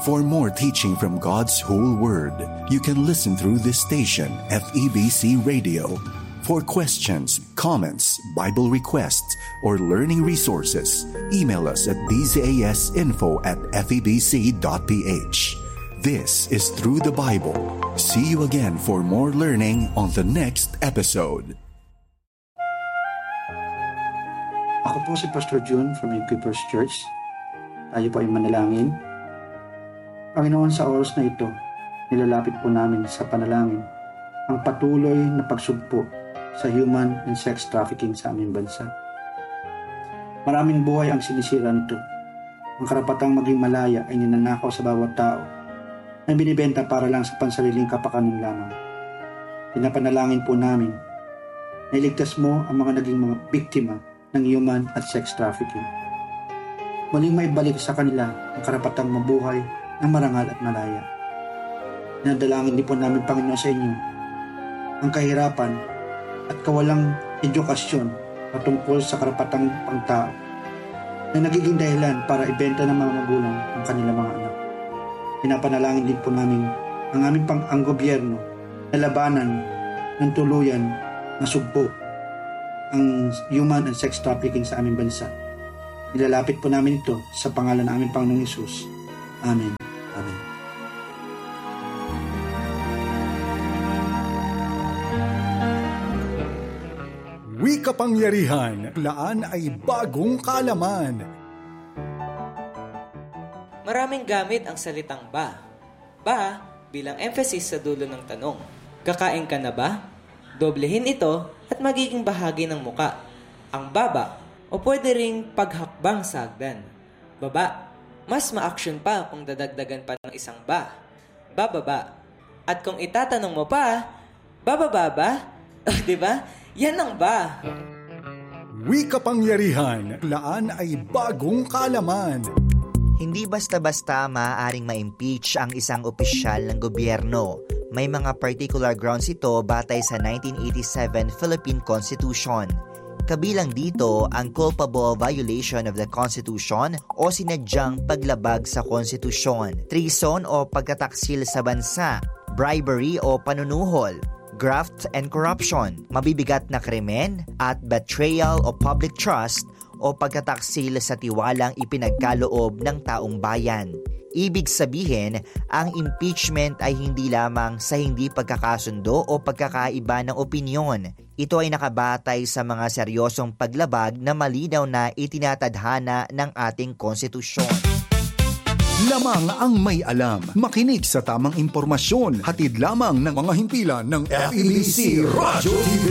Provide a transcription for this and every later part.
For more teaching from God's whole Word, you can listen through this station, FEBC Radio. For questions, comments, Bible requests, or learning resources, email us at dzasinfo@febc.ph. This is Through the Bible. See you again for more learning on the next episode. Ako po si Pastor June from Equippers Church. Tayo po ay manalangin. Panginoon, sa oras na ito, nilalapit po namin sa panalangin ang patuloy na pagsugpo sa human and sex trafficking sa aming bansa. Maraming buhay ang sinisira nito. Ang karapatang maging malaya ay ninanakaw sa bawat tao na binibenta para lang sa pansariling kapakanan lamang. Pinapanalangin po namin na iligtas mo ang mga naging mga biktima ng human at sex trafficking. Muling maibalik sa kanila ang karapatang mabuhay ng marangal at malaya. Dinadalangin din po namin, Panginoon, sa inyo ang kahirapan at kawalang edukasyon patungkol sa karapatang pangtao na nagiging dahilan para ibenta ng mga magulang ang kanilang mga anak. Pinapanalangin din po namin ang gobyerno na labanan ng tuluyan na sugpo ang human and sex trafficking sa aming bansa. Nilalapit po namin ito sa pangalan ng aming Panginoong Hesus. Amen. Amen. Wikapangyarihan, laan ay bagong kaalaman. Maraming gamit ang salitang ba. Ba bilang emphasis sa dulo ng tanong. Kakain ka na ba? Doblehin ito at magiging bahagi ng muka. Ang baba o pwede ring paghakbang sa hagdan. Baba, mas ma-action pa kung dadagdagan pa ng isang ba. Bababa. At kung itatanong mo pa, bababa ba? Diba? Yan ang ba. Wikapangyarihan, laan ay bagong kaalaman. Hindi basta-basta maaaring ma-impeach ang isang opisyal ng gobyerno. May mga particular grounds ito batay sa 1987 Philippine Constitution. Kabilang dito ang culpable violation of the Constitution o sinadyang paglabag sa konstitusyon, treason o pagtataksil sa bansa, bribery o panunuhol, graft and corruption, mabibigat na krimen at betrayal o public trust o pagtataksil sa tiwalang ipinagkaloob ng taong bayan. Ibig sabihin, ang impeachment ay hindi lamang sa hindi pagkakasundo o pagkakaiba ng opinyon. Ito ay nakabatay sa mga seryosong paglabag na malinaw na itinatadhana ng ating konstitusyon. Lamang ang may alam. Makinig sa tamang impormasyon. Hatid lamang ng mga himpilan ng FEBC Radio TV.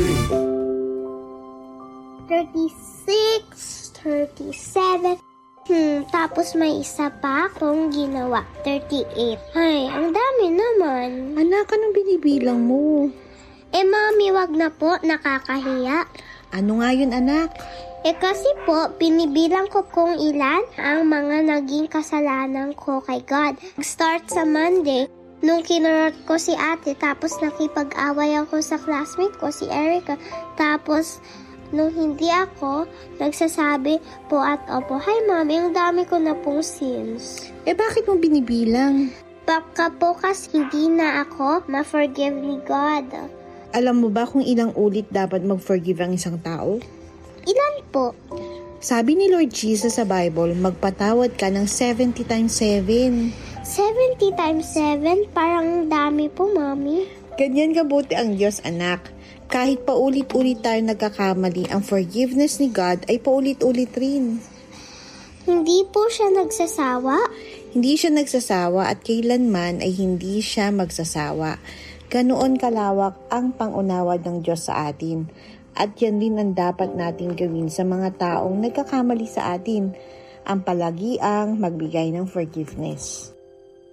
36, 37. Tapos may isa pa akong ginawa. 38. Ay, ang dami naman. Anak, anong binibilang mo? Mami, wag na po. Nakakahiya. Ano nga yun, anak? Kasi po, binibilang ko kung ilan ang mga naging kasalanan ko kay God. Start sa Monday, nung kinurot ko si ate, tapos nakipag-away ako sa classmate ko, si Erica. Tapos, nung hindi ako, nagsasabi po at opo, "Hi Mami, ang dami ko na pong sins." Bakit mo binibilang? Baka po kasi hindi na ako ma-forgive ni God. Alam mo ba kung ilang ulit dapat mag-forgive ang isang tao? Ilan po? Sabi ni Lord Jesus sa Bible, magpatawad ka ng 70 times 7. 70 times 7? Parang dami po, Mami. Ganyan kabuti ang Diyos, anak. Kahit paulit-ulit tayo nagkakamali, ang forgiveness ni God ay paulit-ulit rin. Hindi po siya nagsasawa? Hindi siya nagsasawa at kailanman ay hindi siya magsasawa. Ganoon kalawak ang pangunawad ng Diyos sa atin. At yan din ang dapat natin gawin sa mga taong nagkakamali sa atin, ang palagiang magbigay ng forgiveness.